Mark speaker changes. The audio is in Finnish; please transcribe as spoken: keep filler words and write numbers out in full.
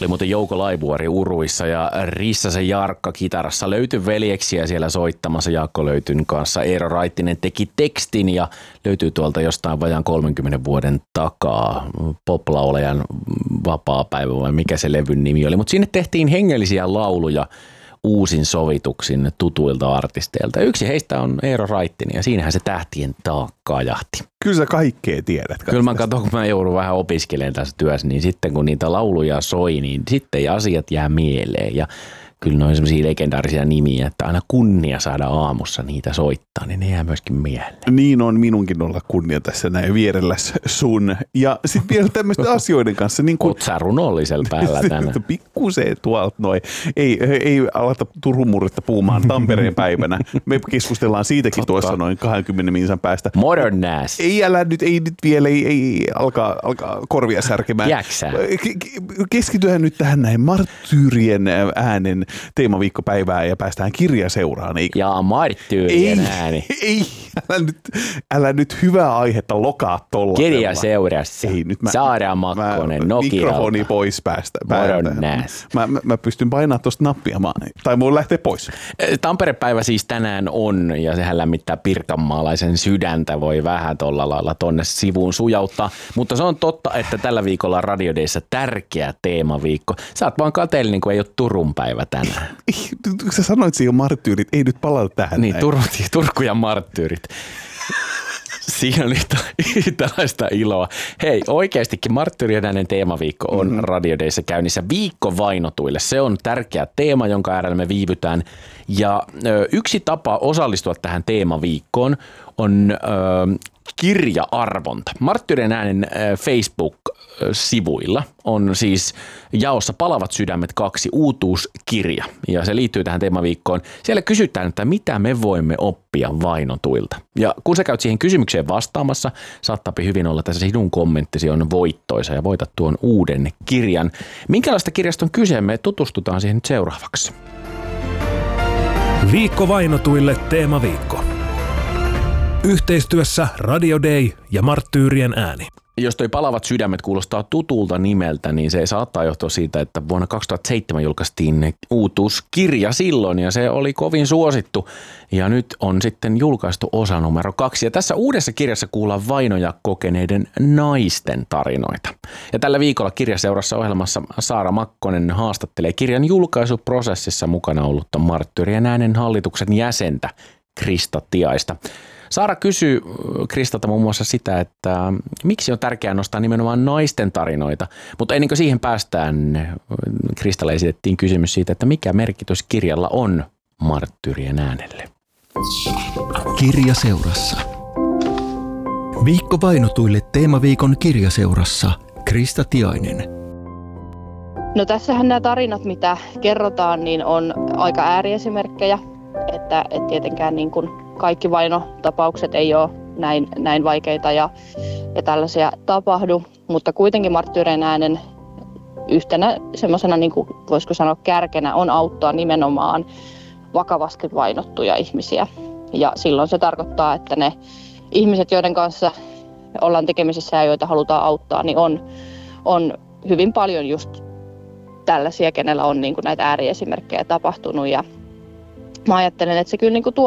Speaker 1: Oli muuten Jouko Laivuori uruissa ja Rissasen Jarkka kitarassa. Löytyi veljeksiä siellä soittamassa Jaakko Löytyn kanssa. Eero Raittinen teki tekstin ja löytyy tuolta jostain vajaan kolmenkymmenen vuoden takaa. Poplaulajan vapaapäivä vai mikä se levyn nimi oli. Mutta sinne tehtiin hengellisiä lauluja uusin sovituksin tutuilta artisteilta. Yksi heistä on Eero Raittinen ja siinähän se tähtien taakka kajahti.
Speaker 2: Kyllä sä kaikkea tiedät.
Speaker 1: Kyllä mä katson, kun mä joudun vähän opiskelemaan tässä työssä, niin sitten kun niitä lauluja soi, niin sitten asiat jää mieleen. Ja kyllä ne on sellaisia legendaarisia nimiä, että aina kunnia saada aamussa niitä soittaa, niin ne jää myöskin mieleen.
Speaker 2: Niin on minunkin olla kunnia tässä näin vierellä sun. Ja sitten vielä tämmöisten asioiden kanssa. Niin kun...
Speaker 1: Oot sä runollisella päällä tänään.
Speaker 2: Pikkuseen tuolta noin. Ei, ei alata Turun murretta puhumaan Tampereen päivänä. Me keskustellaan siitäkin Totta. tuossa noin kaksikymmentä minsan päästä.
Speaker 1: Modern ass.
Speaker 2: Ei älä nyt, ei nyt vielä, ei, ei alkaa, alkaa korvia särkemään.
Speaker 1: Jäksää.
Speaker 2: Keskityhän nyt tähän näin marttyyrien äänen teemaviikkopäivää ja päästään kirjaseuraan. Eikö?
Speaker 1: Jaa, marttyyrien
Speaker 2: ei,
Speaker 1: ääni.
Speaker 2: Ei, älä nyt, älä nyt hyvää aihetta lokaa tolla.
Speaker 1: Kirjaseurassa. Ei, nyt mä, Saara Makkonen, Nokiralta.
Speaker 2: Mikrofoni pois päästä. Mä, mä, mä pystyn painamaan tuosta nappia, tai mun lähtee pois.
Speaker 1: Tamperepäivä siis tänään on, ja sehän lämmittää pirkanmaalaisen sydäntä, voi vähän tolla lailla tonne sivuun sujauttaa. Mutta se on totta, että tällä viikolla on Radio Dayssä tärkeä teemaviikko. Sä oot vaan kateellinen, kun ei ole Turun päivä tänään.
Speaker 2: Sä sanoit siihen marttyyrit, ei nyt palata tähän.
Speaker 1: Niin, Tur- Turku ja marttyyrit. Siinä oli tällaista iloa. Hei, oikeastikin marttyyrien äänen teemaviikko on mm-hmm. Radio Dayssä käynnissä viikko vainotuille. Se on tärkeä teema, jonka äärellä me viivytään. Ja ö, yksi tapa osallistua tähän teemaviikkoon on ö, kirja-arvonta. Marttyyrien äänen ö, Facebook-sivuilla on siis jaossa Palavat sydämet kaksi uutuuskirja. Ja se liittyy tähän teemaviikkoon. Siellä kysytään, että mitä me voimme oppia vainotuilta. Ja kun sä käyt siihen kysymykseen vastaamassa, saattaa hyvin olla, että sinun kommenttisi on voittoisa ja voitat tuon uuden kirjan. Minkälaista kirjasta on kyse? Me tutustutaan siihen nyt seuraavaksi.
Speaker 3: Viikko vainotuille teemaviikko. Yhteistyössä Radio Day ja Marttyyrien ääni.
Speaker 1: Jos toi Palavat sydämet kuulostaa tutulta nimeltä, niin se saattaa johtua siitä, että vuonna kaksituhattaseitsemän julkaistiin uutuuskirja silloin ja se oli kovin suosittu. Ja nyt on sitten julkaistu osa numero kaksi. Ja tässä uudessa kirjassa kuullaan vainoja kokeneiden naisten tarinoita. Ja tällä viikolla kirjaseurassa ohjelmassa Saara Makkonen haastattelee kirjan julkaisuprosessissa mukana ollutta Marttyyrien äänen hallituksen jäsentä Krista Tiaista. Saara kysyy Kristalta muun muassa sitä, että miksi on tärkeää nostaa nimenomaan naisten tarinoita, mutta ennen kuin siihen päästään, Kristalle esitettiin kysymys siitä, että mikä merkitys kirjalla on marttyyrien äänelle.
Speaker 4: Kirjaseurassa. Viikko vainotuille teemaviikon kirjaseurassa Krista Tiainen.
Speaker 5: No tässähän nämä tarinat, mitä kerrotaan, niin on aika ääriesimerkkejä, että et tietenkään niin kuin kaikki vainotapaukset ei ole näin, näin vaikeita ja, ja tällaisia tapahdu, mutta kuitenkin marttyyrien äänen yhtenä semmoisena, niin kuin voisiko sanoa kärkenä, on auttaa nimenomaan vakavasti vainottuja ihmisiä. Ja silloin se tarkoittaa, että ne ihmiset, joiden kanssa ollaan tekemisissä ja joita halutaan auttaa, niin on, on hyvin paljon just tällaisia, kenellä on niin kuin näitä ääriesimerkkejä tapahtunut. Ja mä ajattelen, että se kyllä niin kuin tuo